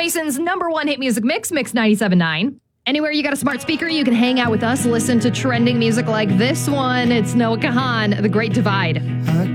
Tyson's number one hit music mix, Mix 97.9. Anywhere you got a smart speaker, you can hang out with us, listen to trending music like this one. It's Noah Kahan, The Great Divide.